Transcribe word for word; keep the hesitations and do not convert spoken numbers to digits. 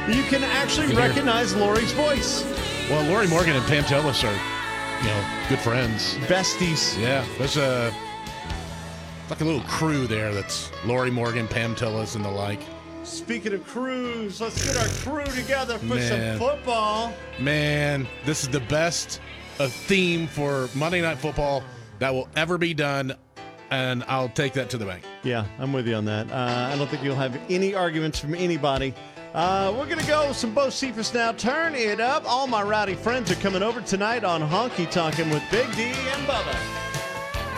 You can actually Good recognize hear. Lori's voice. Well, Lori Morgan and Pam Tillis are, you know, good friends. Besties. Yeah, there's a like a little crew there that's Lori Morgan, Pam Tillis, and the like. Speaking of crews, let's get our crew together for Man. some football. Man, this is the best uh, theme for Monday Night Football that will ever be done, and I'll take that to the bank. Yeah, I'm with you on that. Uh, I don't think you'll have any arguments from anybody. Uh, we're going to go some Bo Cephas now. Turn it up. All my rowdy friends are coming over tonight on Honky Tonkin' with Big D and Bubba.